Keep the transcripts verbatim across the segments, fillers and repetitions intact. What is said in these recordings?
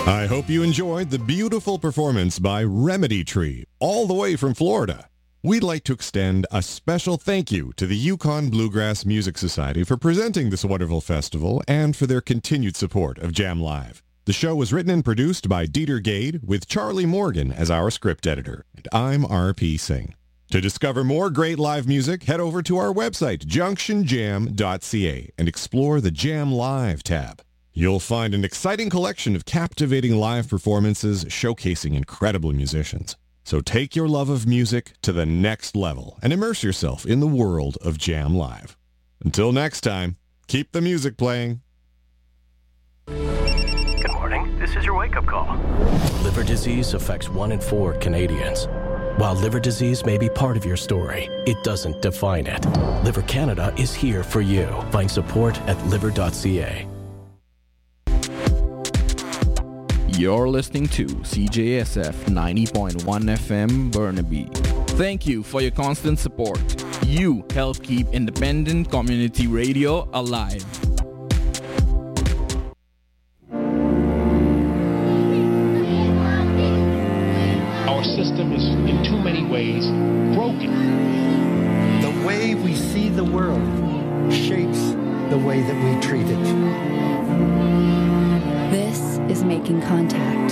I hope you enjoyed the beautiful performance by Remedy Tree, all the way from Florida. We'd like to extend a special thank you to the Yukon Bluegrass Music Society for presenting this wonderful festival and for their continued support of Jam Live. The show was written and produced by Dieter Gade with Charlie Morgan as our script editor, and I'm R P Singh. To discover more great live music, head over to our website, junction jam dot c a, and explore the Jam Live tab. You'll find an exciting collection of captivating live performances showcasing incredible musicians. So take your love of music to the next level and immerse yourself in the world of Jam Live. Until next time, keep the music playing. Good morning. This is your wake-up call. Liver disease affects one in four Canadians. While liver disease may be part of your story, it doesn't define it. Liver Canada is here for you. Find support at liver dot c a. You're listening to C J S F ninety point one F M Burnaby. Thank you for your constant support. You help keep independent community radio alive. Our system is in too many ways broken. The way we see the world shapes the way that we treat it. This is Making Contact.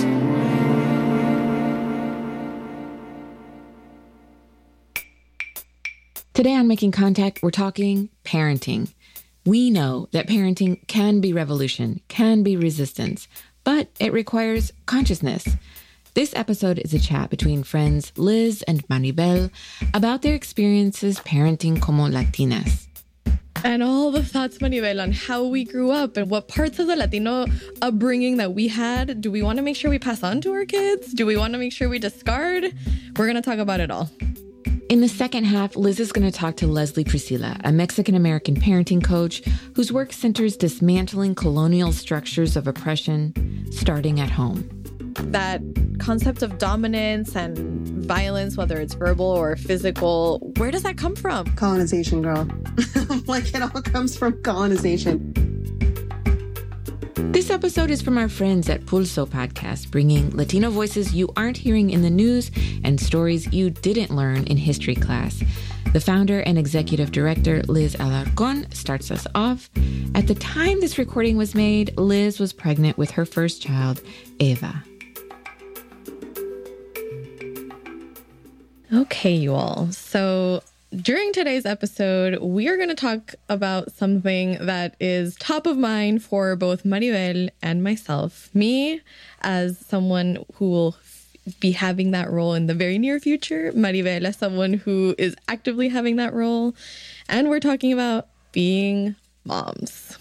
Today on Making Contact, we're talking parenting. We know that parenting can be revolution, can be resistance, but it requires consciousness. This episode is a chat between friends Liz and Maribel about their experiences parenting como Latinas. And all the thoughts, Maribel, on how we grew up and what parts of the Latino upbringing that we had. Do we want to make sure we pass on to our kids? Do we want to make sure we discard? We're going to talk about it all. In the second half, Liz is going to talk to Leslie Priscilla, a Mexican-American parenting coach whose work centers dismantling colonial structures of oppression, starting at home. That concept of dominance and violence, whether it's verbal or physical, where does that come from? Colonization, girl. Like, it all comes from colonization. This episode is from our friends at Pulso Podcast, bringing Latino voices you aren't hearing in the news and stories you didn't learn in history class. The founder and executive director, Liz Alarcón, starts us off. At the time this recording was made, Liz was pregnant with her first child, Eva. Okay, you all. So during today's episode, we are going to talk about something that is top of mind for both Maribel and myself. Me, as someone who will be having that role in the very near future. Maribel, as someone who is actively having that role. And we're talking about being moms.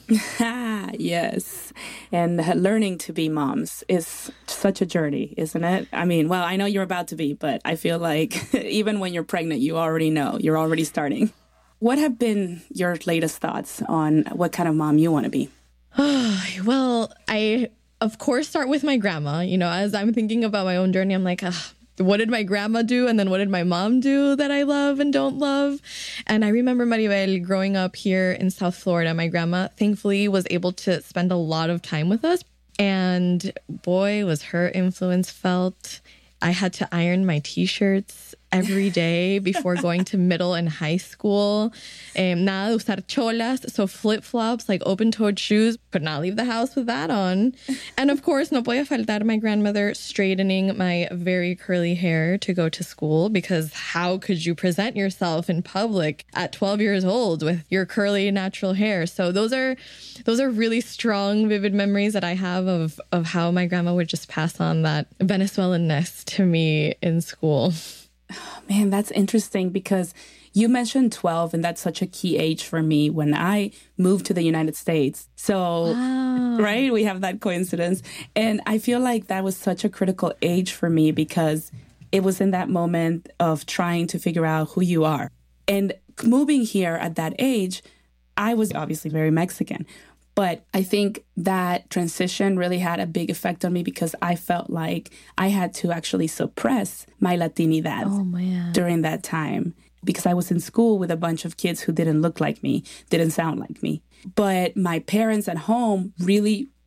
Yes. And learning to be moms is such a journey, isn't it? I mean, well, I know you're about to be, but I feel like even when you're pregnant, you already know. You're already starting. What have been your latest thoughts on what kind of mom you want to be? Well, I, of course, start with my grandma. You know, as I'm thinking about my own journey, I'm like, ugh. What did my grandma do? And then what did my mom do that I love and don't love? And I remember, Maribel, growing up here in South Florida, my grandma, thankfully, was able to spend a lot of time with us. And boy, was her influence felt. I had to iron my T-shirts every day before going to middle and high school. Um, nada de usar cholas, so flip-flops, like open-toed shoes. Could not leave the house with that on. And of course, no podía faltar my grandmother straightening my very curly hair to go to school, because how could you present yourself in public at twelve years old with your curly natural hair? So those are those are really strong, vivid memories that I have of, of how my grandma would just pass on that Venezuelan-ness to me in school. Man, that's interesting because you mentioned twelve, and that's such a key age for me when I moved to the United States. So, wow. Right, we have that coincidence. And I feel like that was such a critical age for me because it was in that moment of trying to figure out who you are. And moving here at that age, I was obviously very Mexican. But I think that transition really had a big effect on me because I felt like I had to actually suppress my Latinidad oh, man. during that time because I was in school with a bunch of kids who didn't look like me, didn't sound like me. But my parents at home really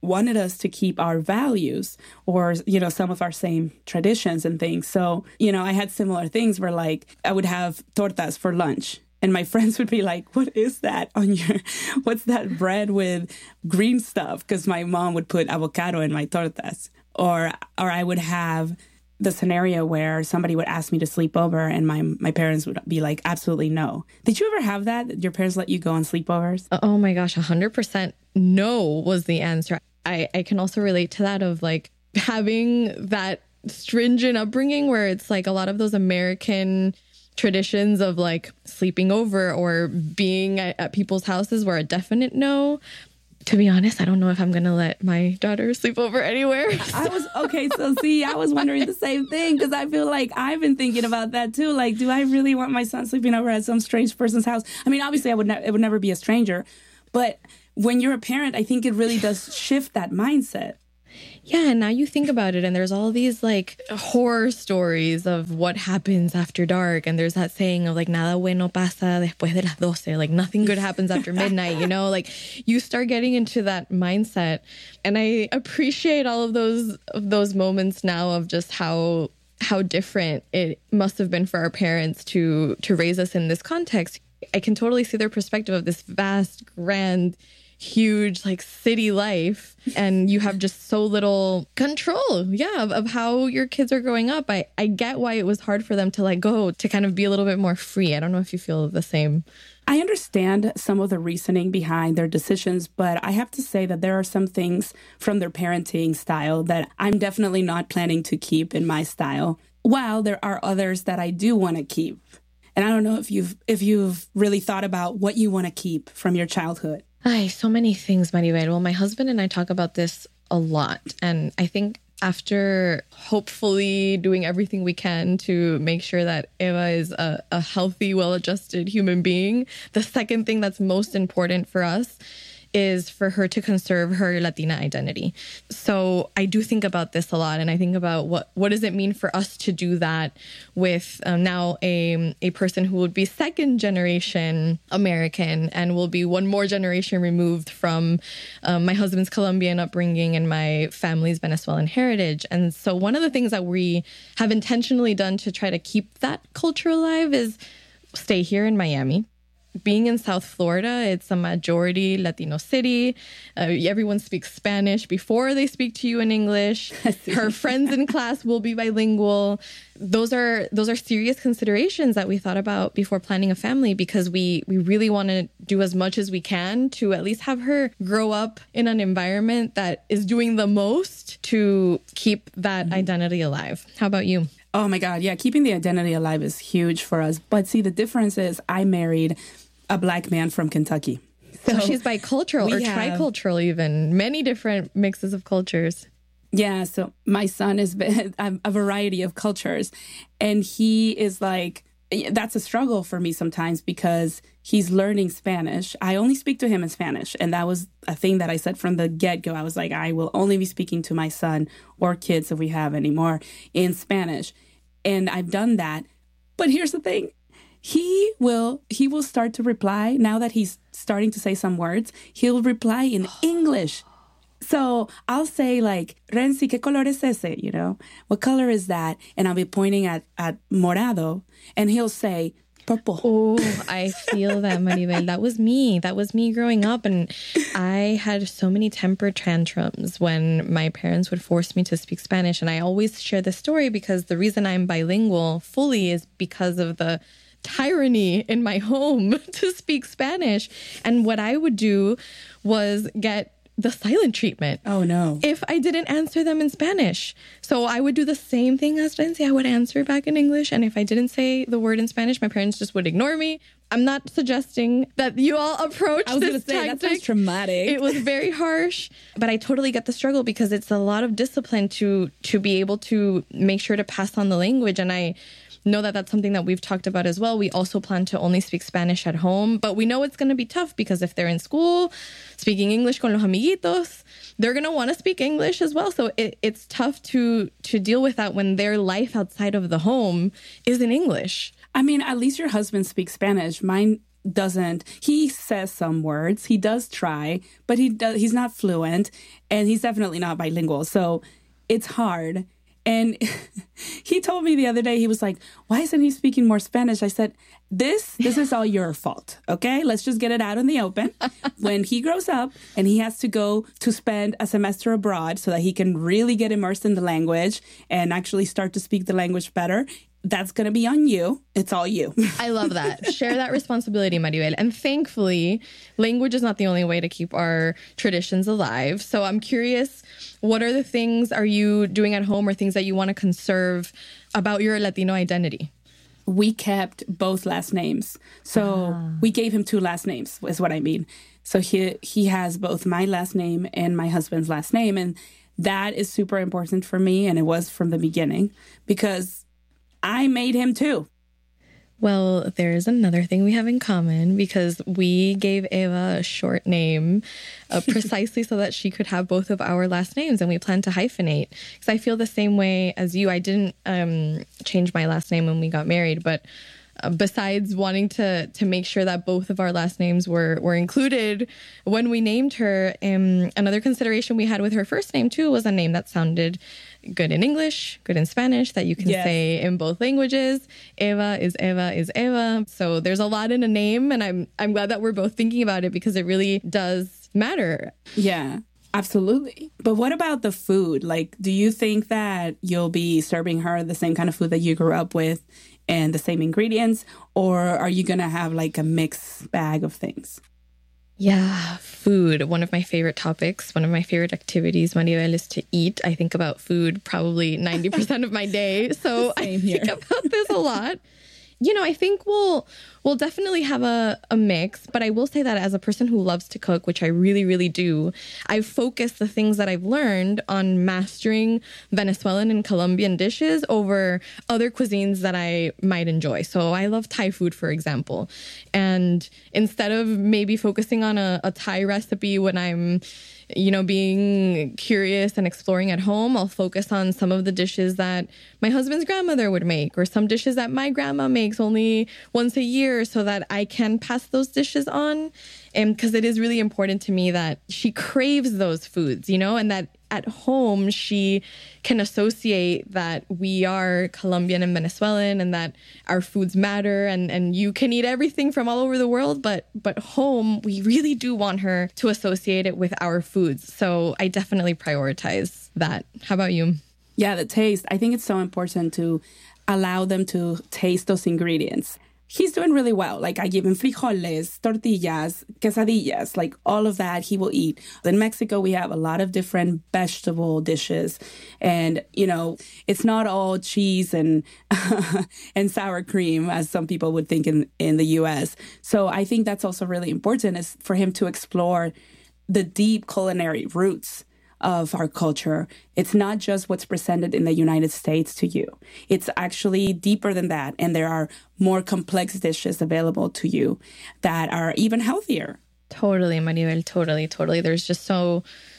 wanted us to keep our values or, you know, some of our same traditions and things. So, you know, I had similar things where like I would have tortas for lunch. And my friends would be like, what is that on your, what's that bread with green stuff? Because my mom would put avocado in my tortas. Or or I would have the scenario where somebody would ask me to sleep over and my, my parents would be like, absolutely no. Did you ever have that? Your parents let you go on sleepovers? Oh my gosh, one hundred percent no was the answer. I, I can also relate to that of like having that stringent upbringing where it's like a lot of those American traditions of like sleeping over or being at, at people's houses were a definite no. To be honest, I don't know if I'm going to let my daughter sleep over anywhere. I was, okay, so see, I was wondering the same thing because I feel like I've been thinking about that too. Like, do I really want my son sleeping over at some strange person's house? I mean, obviously, I would ne- it would never be a stranger. But when you're a parent, I think it really does shift that mindset. Yeah, and now you think about it, and there's all these like horror stories of what happens after dark, and there's that saying of like nada bueno pasa después de las doce, like nothing good happens after midnight, you know, like you start getting into that mindset, and I appreciate all of those of those moments now of just how how different it must have been for our parents to to raise us in this context. I can totally see their perspective of this vast, grand, huge like city life, and you have just so little control yeah of, of how your kids are growing up. I, I get why it was hard for them to let go, to kind of be a little bit more free. I don't know if you feel the same. I understand some of the reasoning behind their decisions, but I have to say that there are some things from their parenting style that I'm definitely not planning to keep in my style, while there are others that I do want to keep. And I don't know if you've if you've really thought about what you want to keep from your childhood. Ay, so many things, Maribel. Well, my husband and I talk about this a lot. And I think after hopefully doing everything we can to make sure that Eva is a, a healthy, well-adjusted human being, the second thing that's most important for us is for her to conserve her Latina identity. So I do think about this a lot, and I think about what what does it mean for us to do that with um, now a a person who would be second generation American and will be one more generation removed from um, my husband's Colombian upbringing and my family's Venezuelan heritage. And so one of the things that we have intentionally done to try to keep that culture alive is stay here in Miami. Being in South Florida, it's a majority Latino city. Uh, everyone speaks Spanish before they speak to you in English. Her friends in class will be bilingual. Those are those are serious considerations that we thought about before planning a family, because we, we really want to do as much as we can to at least have her grow up in an environment that is doing the most to keep that mm-hmm. identity alive. How about you? Oh my God, yeah, keeping the identity alive is huge for us. But see, the difference is I married a Black man from Kentucky. So, so she's bicultural or have, tricultural even. Many different mixes of cultures. Yeah, so my son is a variety of cultures. And he is like, that's a struggle for me sometimes because he's learning Spanish. I only speak to him in Spanish. And that was a thing that I said from the get-go. I was like, I will only be speaking to my son or kids if we have any more in Spanish. And I've done that. But here's the thing. He will he will start to reply, now that he's starting to say some words, he'll reply in English. So I'll say like, Renzi, ¿qué color es ese? You know, what color is that? And I'll be pointing at, at morado, and he'll say, purple. Oh, I feel that, Maribel. That was me. That was me growing up. And I had so many temper tantrums when my parents would force me to speak Spanish. And I always share this story because the reason I'm bilingual fully is because of the tyranny in my home to speak Spanish. And what I would do was get the silent treatment. Oh, no. If I didn't answer them in Spanish. So I would do the same thing as Renzi. I would answer back in English. And if I didn't say the word in Spanish, my parents just would ignore me. I'm not suggesting that you all approach I was this gonna say, tactic. That sounds traumatic. It was very harsh, but I totally get the struggle because it's a lot of discipline to to be able to make sure to pass on the language. And I know that that's something that we've talked about as well. We also plan to only speak Spanish at home, but we know it's going to be tough because if they're in school speaking English con los amiguitos, they're going to want to speak English as well. So it, it's tough to to deal with that when their life outside of the home is in English. I mean, at least your husband speaks Spanish. Mine doesn't, he says some words, he does try, but he does, he's not fluent, and he's definitely not bilingual. So it's hard. And he told me the other day, he was like, why isn't he speaking more Spanish? I said, this, this is all your fault. Okay, let's just get it out in the open. When he grows up and he has to go to spend a semester abroad so that he can really get immersed in the language and actually start to speak the language better, that's going to be on you. It's all you. I love that. Share that responsibility, Maribel. And thankfully, language is not the only way to keep our traditions alive. So I'm curious, what are the things are you doing at home or things that you want to conserve about your Latino identity? We kept both last names. So ah. we gave him two last names, is what I mean. So he he has both my last name and my husband's last name. And that is super important for me. And it was from the beginning because I made him too. Well, there's another thing we have in common because we gave Eva a short name uh, precisely so that she could have both of our last names, and we plan to hyphenate. Because I feel the same way as you. I didn't um, change my last name when we got married, but uh, besides wanting to to make sure that both of our last names were, were included when we named her, um, another consideration we had with her first name too was a name that sounded good in English, good in Spanish, that you can yes. say in both languages. Eva is Eva is Eva. So there's a lot in a name, and I'm I'm glad that we're both thinking about it because it really does matter. Yeah, absolutely. But what about the food? Like, do you think that you'll be serving her the same kind of food that you grew up with and the same ingredients, or are you going to have like a mixed bag of things? Yeah, food. One of my favorite topics, one of my favorite activities, Maribel, is to eat. I think about food probably ninety percent of my day. So I think about this a lot. You know, I think we'll we'll definitely have a, a mix, but I will say that as a person who loves to cook, which I really, really do, I've focused the things that I've learned on mastering Venezuelan and Colombian dishes over other cuisines that I might enjoy. So I love Thai food, for example. And instead of maybe focusing on a, a Thai recipe when I'm, you know, being curious and exploring at home, I'll focus on some of the dishes that my husband's grandmother would make, or some dishes that my grandma makes only once a year, so that I can pass those dishes on. And because it is really important to me that she craves those foods, you know, and that at home she can associate that we are Colombian and Venezuelan and that our foods matter, and, and you can eat everything from all over the world, but but home, we really do want her to associate it with our foods. So I definitely prioritize that. How about you? Yeah, the taste. I think it's so important to allow them to taste those ingredients. He's doing really well. Like, I give him frijoles, tortillas, quesadillas, like all of that he will eat. In Mexico, we have a lot of different vegetable dishes. And, you know, it's not all cheese and and sour cream, as some people would think in, in the U S. So I think that's also really important, is for him to explore the deep culinary roots of our culture. It's not just what's presented in the United States to you. It's actually deeper than that. And there are more complex dishes available to you that are even healthier. Totally, Maribel. Totally, totally. There's just so,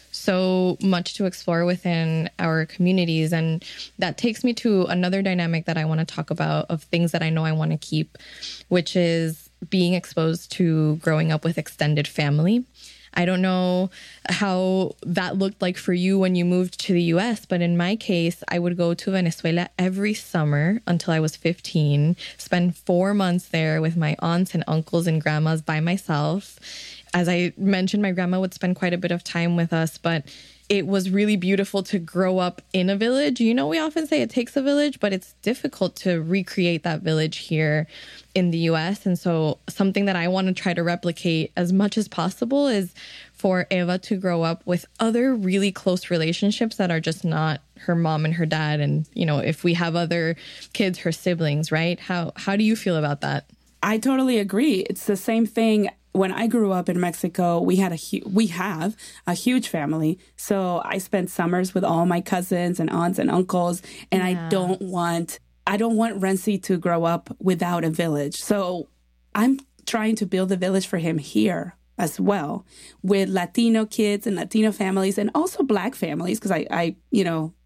so much to explore within our communities. And that takes me to another dynamic that I want to talk about, of things that I know I want to keep, which is being exposed to growing up with extended family. I don't know how that looked like for you when you moved to the U S, but in my case, I would go to Venezuela every summer until I was fifteen, spend four months there with my aunts and uncles and grandmas by myself. As I mentioned, my grandma would spend quite a bit of time with us, but it was really beautiful to grow up in a village. You know, we often say it takes a village, but it's difficult to recreate that village here in the U S. And so something that I want to try to replicate as much as possible is for Eva to grow up with other really close relationships that are just not her mom and her dad. And, you know, if we have other kids, her siblings, right? How, how do you feel about that? I totally agree. It's the same thing. When I grew up in Mexico, we had a hu- we have a huge family. So I spent summers with all my cousins and aunts and uncles, and yeah. I don't want I don't want Renzi to grow up without a village. So I'm trying to build a village for him here as well, with Latino kids and Latino families, and also Black families, because I, I, you know,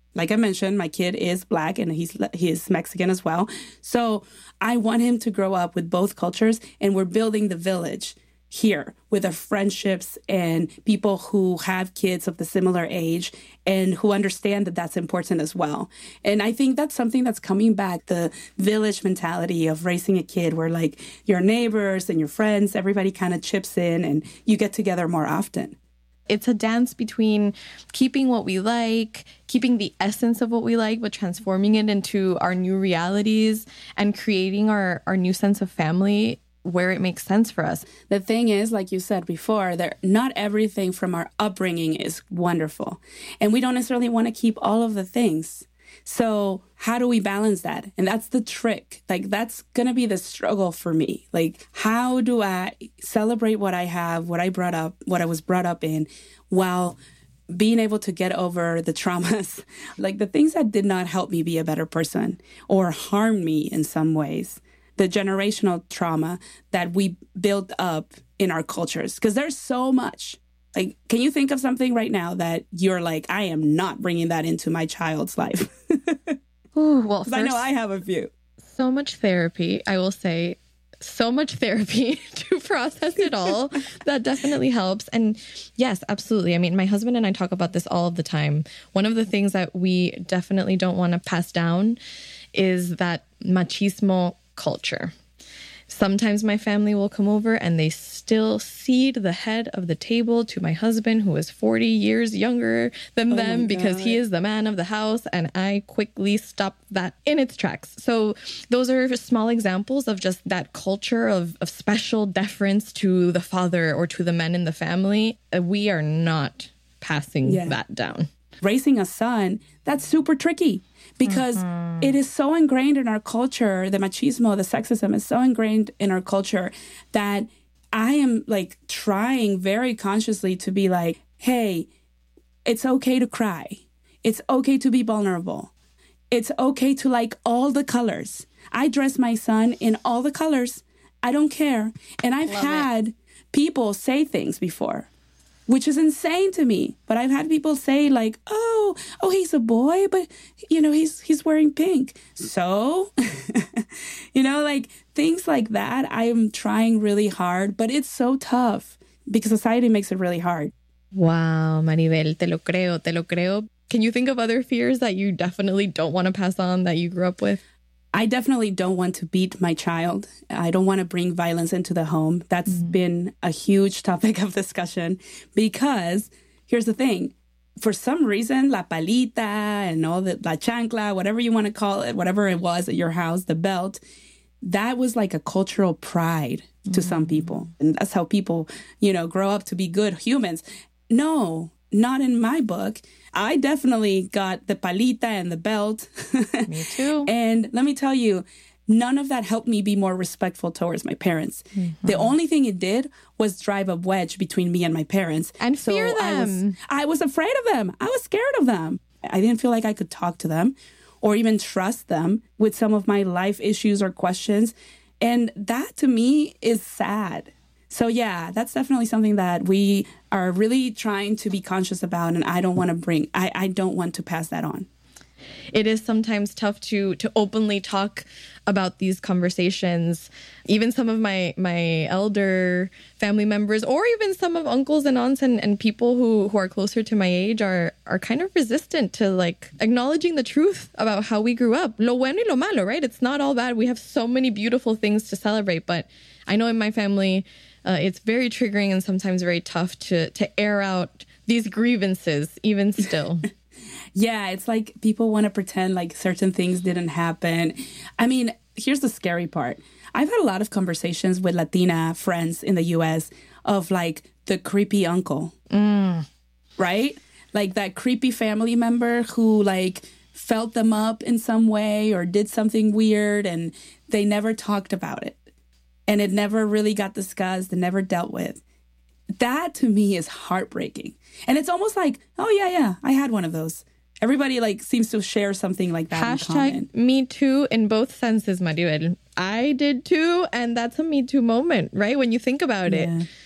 Like I mentioned, my kid is Black and he's he's Mexican as well. So I want him to grow up with both cultures, and we're building the village here with our friendships and people who have kids of the similar age and who understand that that's important as well. And I think that's something that's coming back, the village mentality of raising a kid where like your neighbors and your friends, everybody kind of chips in and you get together more often. It's a dance between keeping what we like, keeping the essence of what we like, but transforming it into our new realities and creating our, our new sense of family where it makes sense for us. The thing is, like you said before, that not everything from our upbringing is wonderful. And we don't necessarily want to keep all of the things. So how do we balance that? And that's the trick. Like, that's going to be the struggle for me. Like, how do I celebrate what I have, what I brought up, what I was brought up in, while being able to get over the traumas, like the things that did not help me be a better person or harm me in some ways, the generational trauma that we built up in our cultures. Because there's so much. Like, can you think of something right now that you're like, I am not bringing that into my child's life? Ooh, well, first, I know I have a few. So much therapy, I will say. So much therapy to process it all. That definitely helps. And yes, absolutely. I mean, my husband and I talk about this all of the time. One of the things that we definitely don't want to pass down is that machismo culture. Sometimes my family will come over and they still cede the head of the table to my husband, who is forty years younger than oh them, because he is the man of the house. And I quickly stop that in its tracks. So those are small examples of just that culture of, of special deference to the father or to the men in the family. We are not passing yeah. that down. Raising a son, that's super tricky. Because mm-hmm. it is so ingrained in our culture, the machismo, the sexism is so ingrained in our culture that I am like trying very consciously to be like, hey, it's okay to cry. It's okay to be vulnerable. It's okay to like all the colors. I dress my son in all the colors. I don't care. And I've Love had it. people say things before, which is insane to me. But I've had people say like, oh, oh, he's a boy, but, you know, he's he's wearing pink. So, you know, like things like that. I am trying really hard, but it's so tough because society makes it really hard. Wow, Maribel, te lo creo, te lo creo. Can you think of other fears that you definitely don't want to pass on that you grew up with? I definitely don't want to beat my child. I don't want to bring violence into the home. That's mm-hmm. been a huge topic of discussion because here's the thing. For some reason, la palita and all the, la chancla, whatever you want to call it, whatever it was at your house, the belt, that was like a cultural pride to mm-hmm. some people. And that's how people, you know, grow up to be good humans. No, not in my book. I definitely got the palita and the belt. Me too. And let me tell you, none of that helped me be more respectful towards my parents. Mm-hmm. The only thing it did was drive a wedge between me and my parents. And so fear them. I was, I was afraid of them. I was scared of them. I didn't feel like I could talk to them or even trust them with some of my life issues or questions. And that to me is sad. So yeah, that's definitely something that we are really trying to be conscious about, and I don't want to bring, I, I don't want to pass that on. It is sometimes tough to to openly talk about these conversations. Even some of my my elder family members, or even some of uncles and aunts and, and people who, who are closer to my age are are kind of resistant to like acknowledging the truth about how we grew up. Lo bueno y lo malo, right? It's not all bad. We have so many beautiful things to celebrate, but I know in my family, Uh, it's very triggering and sometimes very tough to to air out these grievances, even still. Yeah, it's like people want to pretend like certain things didn't happen. I mean, here's the scary part. I've had a lot of conversations with Latina friends in the U S of like the creepy uncle, mm. right? Like that creepy family member who like felt them up in some way or did something weird and they never talked about it. And it never really got discussed and never dealt with. That to me is heartbreaking. And it's almost like, oh yeah, yeah, I had one of those. Everybody like seems to share something like that. Hashtag in common. Me Too in both senses, Maribel. I did too, and that's a Me Too moment, right? When you think about yeah. it.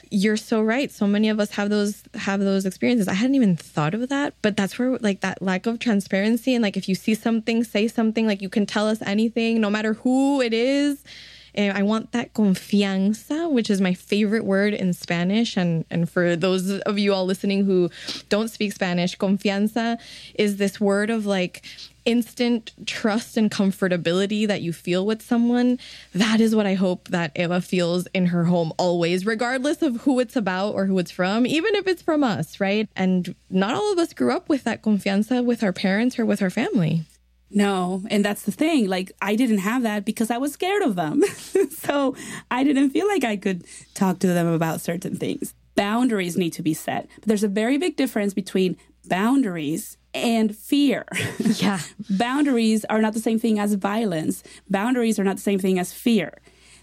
you're so right. So many of us have those have those experiences. I hadn't even thought of that, but that's where like that lack of transparency and like if you see something, say something, like you can tell us anything, no matter who it is. And I want that confianza, which is my favorite word in Spanish. And, and for those of you all listening who don't speak Spanish, confianza is this word of like instant trust and comfortability that you feel with someone. That is what I hope that Eva feels in her home always, regardless of who it's about or who it's from, even if it's from us, right? And not all of us grew up with that confianza with our parents or with our family. No, and that's the thing. Like, I didn't have that because I was scared of them. So I didn't feel like I could talk to them about certain things. Boundaries need to be set. But there's a very big difference between boundaries and fear. Yeah. Boundaries are not the same thing as violence. Boundaries are not the same thing as fear.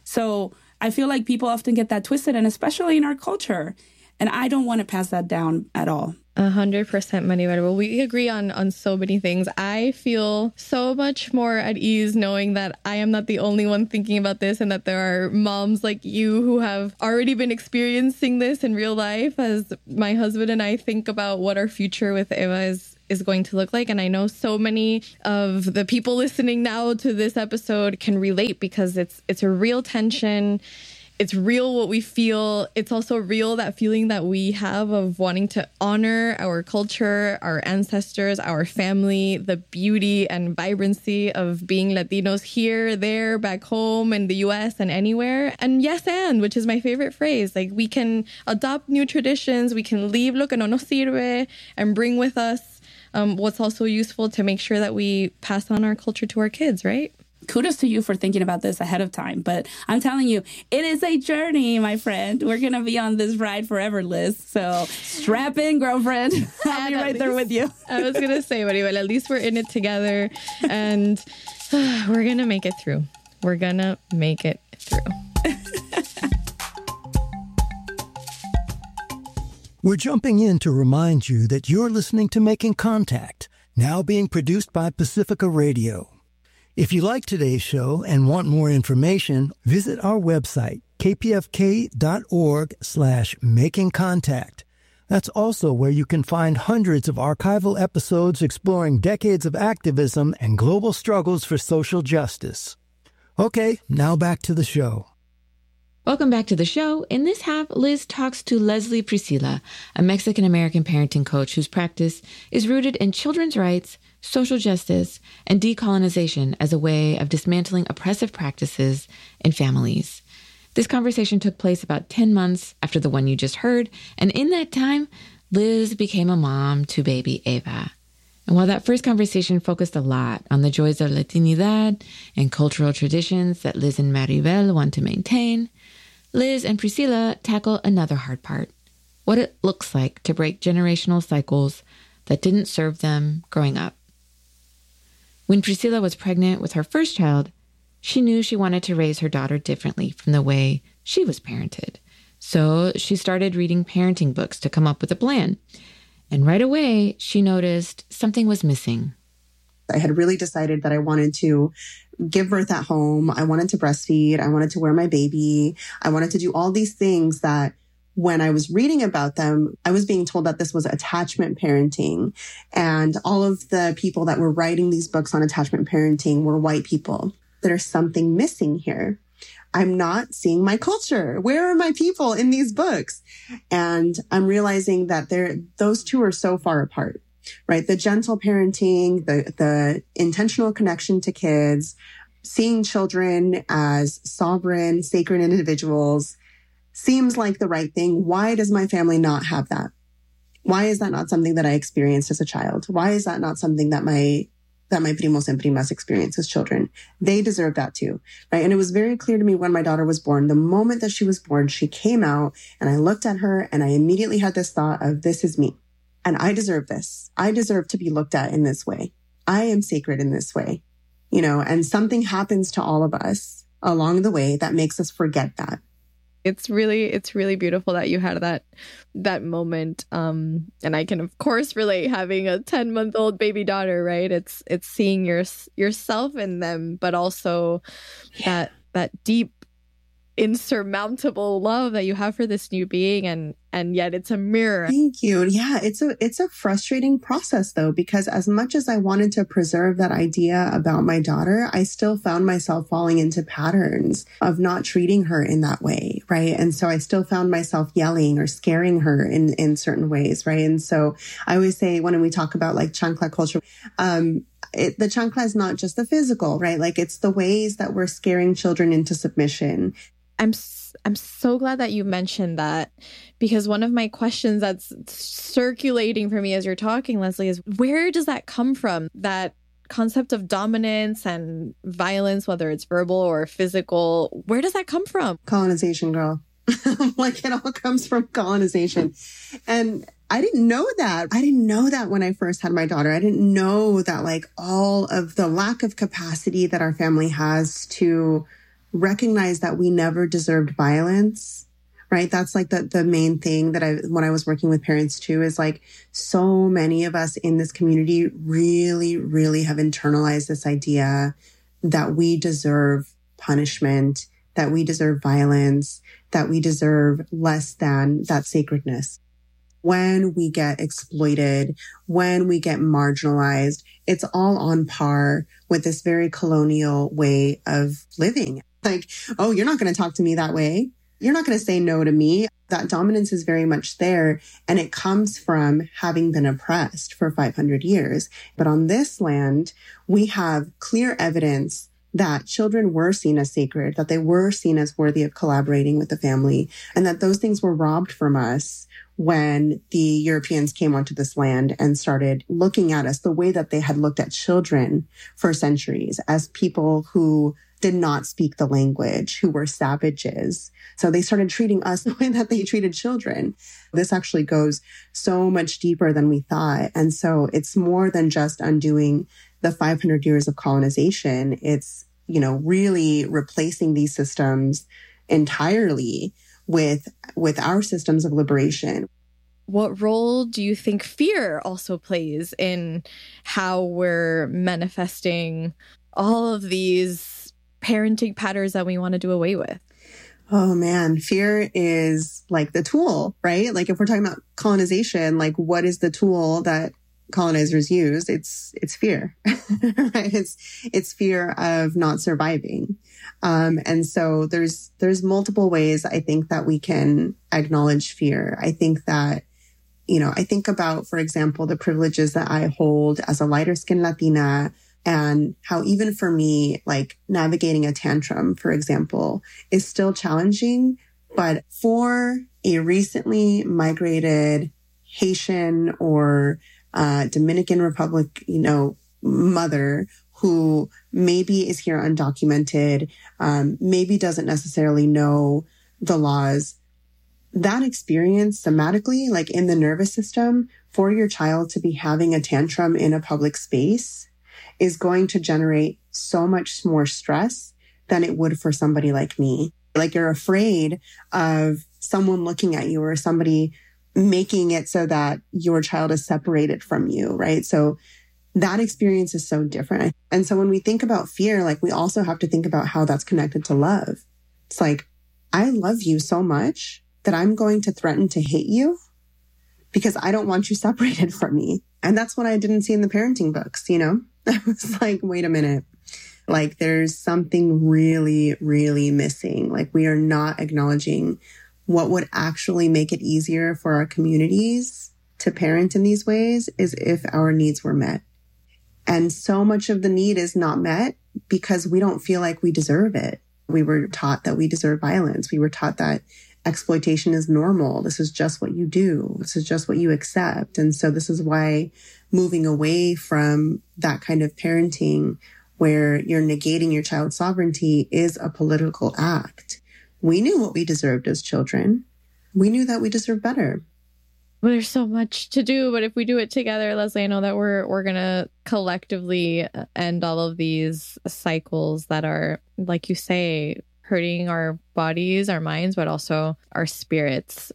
So I feel like people often get that twisted, and especially in our culture. And I don't want to pass that down at all. A hundred percent, Maribel. Well, we agree on, on so many things. I feel so much more at ease knowing that I am not the only one thinking about this and that there are moms like you who have already been experiencing this in real life as my husband and I think about what our future with Eva is is going to look like. And I know so many of the people listening now to this episode can relate because it's it's a real tension. It's real what we feel. It's also real that feeling that we have of wanting to honor our culture, our ancestors, our family, the beauty and vibrancy of being Latinos here, there, back home in the U S and anywhere. And yes, and, which is my favorite phrase. Like we can adopt new traditions. We can leave lo que no nos sirve and bring with us um, what's also useful to make sure that we pass on our culture to our kids, right? Kudos to you for thinking about this ahead of time. But I'm telling you, it is a journey, my friend. We're going to be on this ride forever, Liz. So strap in, girlfriend. I'll be right least, there with you. I was going to say, Maribel, at least we're in it together. And uh, we're going to make it through. We're going to make it through. We're jumping in to remind you that you're listening to Making Contact, now being produced by Pacifica Radio. If you like today's show and want more information, visit our website, kpfk.org slash making contact. That's also where you can find hundreds of archival episodes exploring decades of activism and global struggles for social justice. Okay, now back to the show. Welcome back to the show. In this half, Liz talks to Leslie Priscilla, a Mexican-American parenting coach whose practice is rooted in children's rights, social justice, and decolonization as a way of dismantling oppressive practices in families. This conversation took place about ten months after the one you just heard, and in that time, Liz became a mom to baby Eva. And while that first conversation focused a lot on the joys of Latinidad and cultural traditions that Liz and Maribel want to maintain, Liz and Priscilla tackle another hard part, what it looks like to break generational cycles that didn't serve them growing up. When Priscilla was pregnant with her first child, she knew she wanted to raise her daughter differently from the way she was parented. So she started reading parenting books to come up with a plan. And right away, she noticed something was missing. I had really decided that I wanted to give birth at home. I wanted to breastfeed. I wanted to wear my baby. I wanted to do all these things that when I was reading about them, I was being told that this was attachment parenting. And all of the people that were writing these books on attachment parenting were white people. There's something missing here. I'm not seeing my culture. Where are my people in these books? And I'm realizing that they're, those two are so far apart, right? The gentle parenting, the, the intentional connection to kids, seeing children as sovereign, sacred individuals seems like the right thing. Why does my family not have that? Why is that not something that I experienced as a child? Why is that not something that my that my primos and primas experience as children? They deserve that too, right? And it was very clear to me when my daughter was born, the moment that she was born, she came out and I looked at her and I immediately had this thought of, this is me and I deserve this. I deserve to be looked at in this way. I am sacred in this way, you know, and something happens to all of us along the way that makes us forget that. It's really, it's really beautiful that you had that, that moment. Um, and I can, of course, relate having a ten month old baby daughter, right? It's, it's seeing your, yourself in them, but also that, that deep insurmountable love that you have for this new being, and and yet it's a mirror. Thank you. Yeah, it's a it's a frustrating process though, because as much as I wanted to preserve that idea about my daughter, I still found myself falling into patterns of not treating her in that way, right? And so I still found myself yelling or scaring her in in certain ways, right? And so I always say when we talk about like chancla culture, um, it, the chancla is not just the physical, right? Like it's the ways that we're scaring children into submission. I'm I'm so glad that you mentioned that, because one of my questions that's circulating for me as you're talking, Leslie, is where does that come from? That concept of dominance and violence, whether it's verbal or physical, where does that come from? Colonization, girl. Like it all comes from colonization. And I didn't know that. I didn't know that when I first had my daughter. I didn't know that like all of the lack of capacity that our family has to recognize that we never deserved violence, right? That's like the, the main thing that I, when I was working with parents too, is like so many of us in this community really, really have internalized this idea that we deserve punishment, that we deserve violence, that we deserve less than that sacredness. When we get exploited, when we get marginalized, it's all on par with this very colonial way of living. Like, oh, you're not going to talk to me that way. You're not going to say no to me. That dominance is very much there. And it comes from having been oppressed for five hundred years. But on this land, we have clear evidence that children were seen as sacred, that they were seen as worthy of collaborating with the family, and that those things were robbed from us when the Europeans came onto this land and started looking at us the way that they had looked at children for centuries, as people who did not speak the language, who were savages. So they started treating us the way that they treated children. This actually goes so much deeper than we thought. And so it's more than just undoing the five hundred years of colonization. It's, you know, really replacing these systems entirely with, with our systems of liberation. What role do you think fear also plays in how we're manifesting all of these parenting patterns that we want to do away with? Oh man, fear is like the tool, right? Like if we're talking about colonization, like what is the tool that colonizers use? It's, it's fear, right? It's, it's fear of not surviving. Um, and so there's, there's multiple ways I think that we can acknowledge fear. I think that, you know, I think about, for example, the privileges that I hold as a lighter skinned Latina, and how even for me, like navigating a tantrum, for example, is still challenging. But for a recently migrated Haitian or uh, Dominican Republic, you know, mother who maybe is here undocumented, um, maybe doesn't necessarily know the laws, that experience somatically, like in the nervous system, for your child to be having a tantrum in a public space is going to generate so much more stress than it would for somebody like me. Like you're afraid of someone looking at you or somebody making it so that your child is separated from you, right? So that experience is so different. And so when we think about fear, like we also have to think about how that's connected to love. It's like, I love you so much that I'm going to threaten to hate you because I don't want you separated from me. And that's what I didn't see in the parenting books, you know? I was like, wait a minute. Like there's something really, really missing. Like we are not acknowledging what would actually make it easier for our communities to parent in these ways is if our needs were met. And so much of the need is not met because we don't feel like we deserve it. We were taught that we deserve violence. We were taught that exploitation is normal. This is just what you do. This is just what you accept. And so this is why moving away from that kind of parenting where you're negating your child's sovereignty is a political act. We knew what we deserved as children. We knew that we deserved better. Well, there's so much to do, but if we do it together, Leslie, I know that we're we're gonna collectively end all of these cycles that are, like you say, hurting our bodies, our minds, but also our spirits.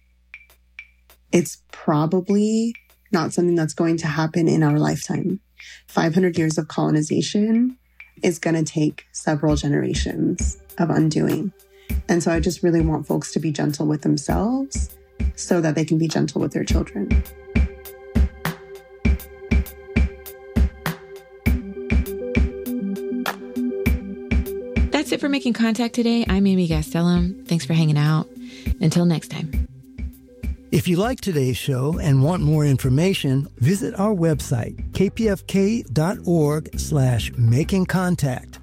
It's probably not something that's going to happen in our lifetime. five hundred years of colonization is going to take several generations of undoing. And so I just really want folks to be gentle with themselves so that they can be gentle with their children. That's it for Making Contact today. I'm Amy Gastelum. Thanks for hanging out. Until next time. If you like today's show and want more information, visit our website, k p f k dot org slash making contact.